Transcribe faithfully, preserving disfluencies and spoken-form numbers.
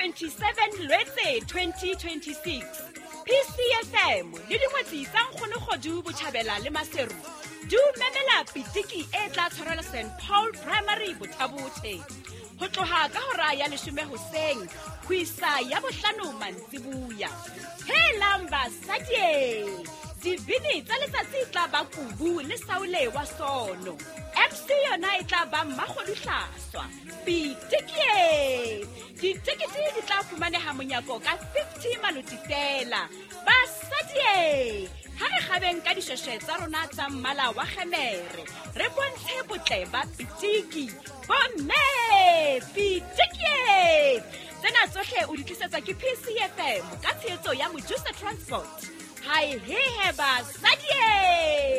twenty-seven Lwetse twenty twenty-six. P C F M le dingwetsi tsa Nkgonegodu Botjhabela le Maseru du memela pitiki e tla tshwarela Saint Paul Primary Bothabothe ho tloha ka hora ya leshome hoseng ho isa ya bohlano mantsibuya. Helang basadi, dibini tsa letsatsi tla ba Kubu le Saule wa Sono. M C yona e tla ba Mmakgoduhlaswa. Pitiki ditekete di tla fumaneha monyako ka fifty maluti fela. Basadi, ha re kgabeng ka dishweshwe tsa rona tsa mmala wa kgemere, re bontshe botle ba pitiki. Bomme pitiki tsena tsohle o di tlisetsa ke P C F M ka tshehetso ya Mojusa Transport. Hai he he basadi.